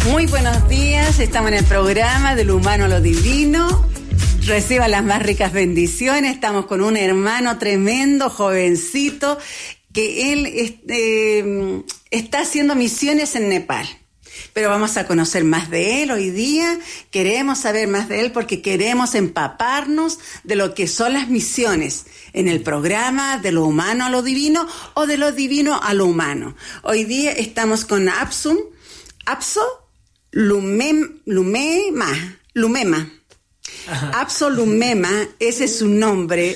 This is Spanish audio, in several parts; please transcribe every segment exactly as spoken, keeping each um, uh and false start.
Muy buenos días, estamos en el programa de lo humano a lo divino. Reciba las más ricas bendiciones. Estamos con un hermano tremendo, jovencito, que él eh, está haciendo misiones en Nepal. Pero vamos a conocer más de él hoy día. Queremos saber más de él porque queremos empaparnos de lo que son las misiones en el programa de lo humano a lo divino o de lo divino a lo humano. Hoy día estamos con Apsum, Apso Lumem, Lumema, Lumema. Ajá. Apso Lumema, ese es su nombre.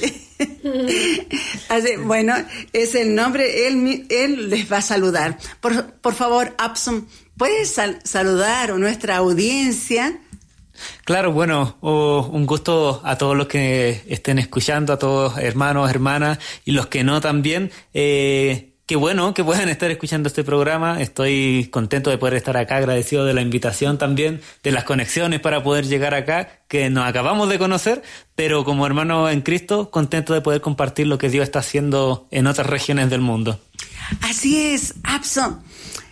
Así, bueno, es el nombre, él, él les va a saludar. Por, por favor, Apsum, ¿puedes sal- saludar a nuestra audiencia? Claro, bueno, oh, un gusto a todos los que estén escuchando, a todos hermanos, hermanas y los que no también. Eh, qué bueno que puedan estar escuchando este programa. Estoy contento de poder estar acá, agradecido de la invitación también, de las conexiones para poder llegar acá, que nos acabamos de conocer, pero como hermanos en Cristo, contento de poder compartir lo que Dios está haciendo en otras regiones del mundo. Así es, Apso.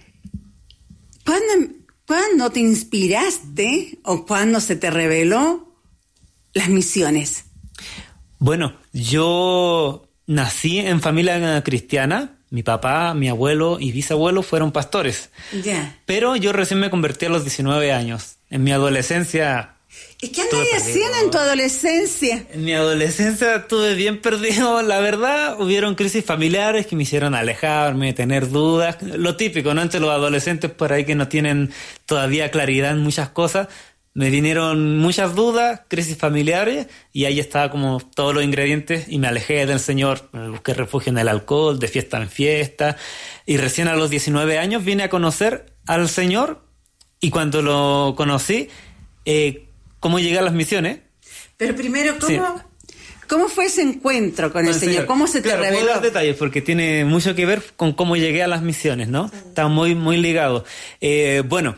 ¿Cuándo, ¿Cuándo te inspiraste o cuándo se te reveló las misiones? Bueno, yo nací en familia cristiana. Mi papá, mi abuelo y bisabuelo fueron pastores. Ya. Yeah. Pero yo recién me convertí a los diecinueve años. En mi adolescencia... ¿Y qué andas haciendo en tu adolescencia? En mi adolescencia estuve bien perdido. La verdad, hubieron crisis familiares que me hicieron alejarme, tener dudas. Lo típico, ¿no? Entre los adolescentes por ahí que no tienen todavía claridad en muchas cosas. Me vinieron muchas dudas, crisis familiares, y ahí estaba como todos los ingredientes y me alejé del Señor. Me busqué refugio en el alcohol, de fiesta en fiesta. Y recién a los diecinueve años vine a conocer al Señor, y cuando lo conocí, eh, ¿cómo llegué a las misiones? Pero primero, ¿cómo, sí. ¿cómo fue ese encuentro con el Señor? Señor? ¿Cómo se te claro, reveló? Puedo dar detalles porque tiene mucho que ver con cómo llegué a las misiones, ¿no? Sí. Está muy, muy ligado. Eh, bueno,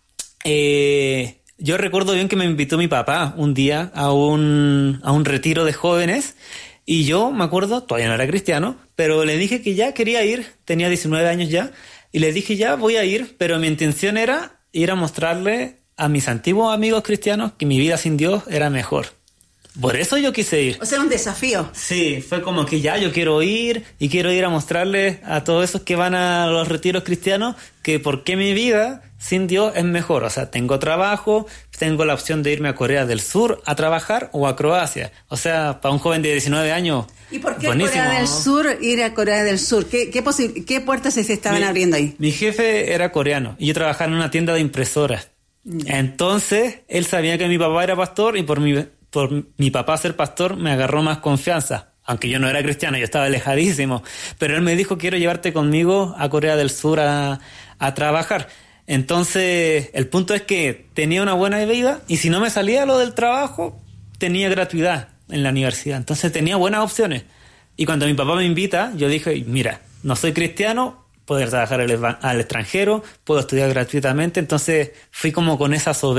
eh... yo recuerdo bien que me invitó mi papá un día a un, a un retiro de jóvenes y yo me acuerdo, todavía no era cristiano, pero le dije que ya quería ir, tenía diecinueve años ya, y le dije ya voy a ir, pero mi intención era ir a mostrarle a mis antiguos amigos cristianos que mi vida sin Dios era mejor. Por eso yo quise ir. O sea, un desafío. Sí, fue como que ya yo quiero ir y quiero ir a mostrarles a todos esos que van a los retiros cristianos que por qué mi vida sin Dios es mejor. O sea, tengo trabajo, tengo la opción de irme a Corea del Sur a trabajar o a Croacia. O sea, para un joven de diecinueve años, ¿y por qué buenísimo. Corea del Sur ir a Corea del Sur? ¿Qué, qué, posi- qué puertas se estaban mi, abriendo ahí? Mi jefe era coreano y yo trabajaba en una tienda de impresoras. Mm. Entonces, él sabía que mi papá era pastor y por mi... por mi papá ser pastor me agarró más confianza, aunque yo no era cristiano, yo estaba alejadísimo, pero él me dijo quiero llevarte conmigo a Corea del Sur a, a trabajar. Entonces el punto es que tenía una buena vida y si no me salía lo del trabajo tenía gratuidad en la universidad, entonces tenía buenas opciones. Y cuando mi papá me invita yo dije mira, no soy cristiano, puedo trabajar al, al extranjero, puedo estudiar gratuitamente, entonces fui como con esa soberbia